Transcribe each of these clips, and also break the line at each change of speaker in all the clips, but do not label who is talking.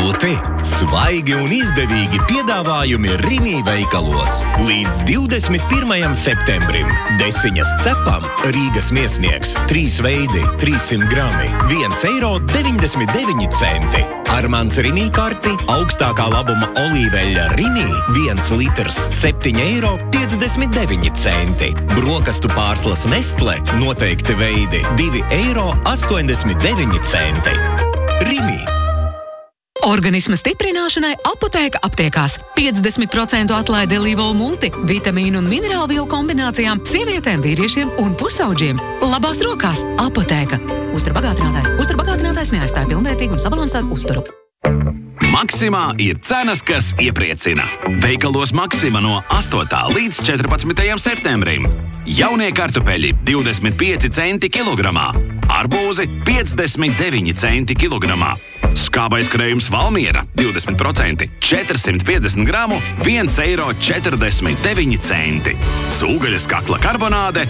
Multi, svaigi un izdevīgi piedāvājumi Rimi veikalos. Līdz 21. septembrim desiņas cepam Rīgas miesniegs 3 veidi 300 grami 1,99 eiro. Ar mans Rimi karti augstākā labuma olīveļa Rimi 1 litrs 7,59 eiro. Brokastu pārslas Nestle noteikti veidi 2,89 eiro. Rimi.
Organisma stiprināšanai Apotēka aptiekās. 50% atlaide Livol Multi, vitamīnu un minerālu vielu kombinācijām sievietēm, vīriešiem un pusauģiem. Labās rokās Apotēka. Uzturbagātinātājs neaizstāja pilnvērtīgu un sabalansētu uzturu.
Maksimā ir cenas, kas iepriecina. Veikalos Maksima no 8. līdz 14. septembrim. Jaunie kartupeļi 25 centi kilogramā. Arbūzi 59 centi kilogramā. Skābais krējums Valmiera 20%, 450 gramu, 1,49 eiro. Cūgaļas kakla karbonāde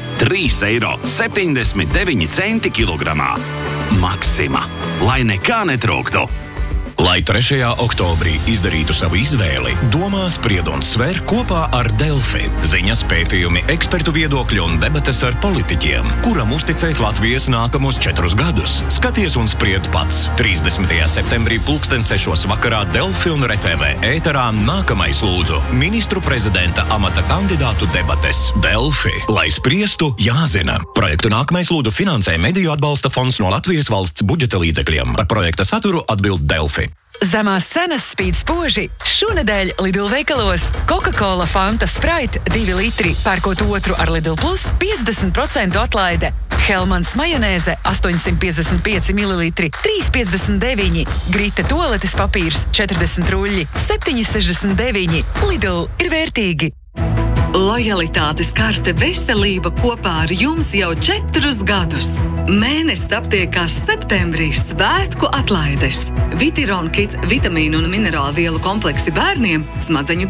3,79 eiro kilogramā. Maksima, lai nekā netrūktu.
Lai 3. oktobrī izdarītu savu izvēli, domā, spried un sver kopā ar Delfi. Ziņas, pētījumi, ekspertu viedokļi un debates ar politiķiem, kuram uzticēt Latvijas nākamos 4 gadus. Skaties un spried pats. 30. septembrī 6:00 vakarā Delfi un RTV ēterā nākamais lūdzu ministru prezidenta amata kandidātu debates. Delfi, lai spriestu, jāzina. Projektu nākamais lūdzu finansē Mediju atbalsta fonds no Latvijas valsts budžeta līdzekļiem. Par projekta saturu atbild Delfi.
Zemās cenas spīd spoži. Šonedēļ Lidl veikalos Coca-Cola, Fanta, Sprite 2 litri, pērkot otru ar Lidl Plus 50% atlaide. Hellmans majonēze 855 ml 3,59. Grita toaletes papīrs 40 ruļļi 7,69. Lidl ir vērtīgi.
Lojalitātes karte veselība kopā ar jums jau 4 gadus. Mēnesis aptiekās septembrī svētku atlaides. Vitiron Kids vitamīnu un minerālu vielu kompleksi bērniem, smadzeņu